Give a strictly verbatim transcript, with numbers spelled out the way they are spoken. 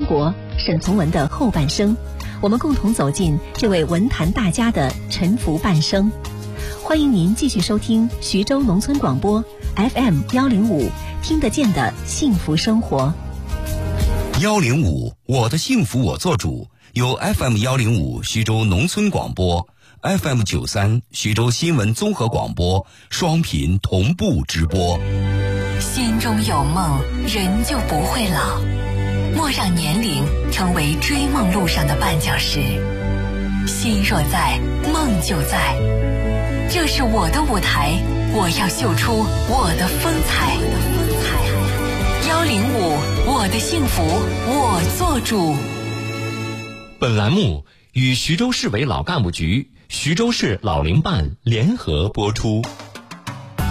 国》沈从文的后半生，我们共同走进这位文坛大家的沉浮半生。欢迎您继续收听徐州农村广播 F M 一零五，听得见的幸福生活。 一零五，我的幸福我做主，由 F M 一零五徐州农村广播、F M 九三徐州新闻综合广播双频同步直播。 心中有梦，人就不会老。莫让年龄成为追梦路上的绊脚石。心若在，梦就在。这是我的舞台，我要秀出我的风采。幺零五，我的幸福我做主。 本栏目与徐州市委老干部局、徐州市老龄办联合播出。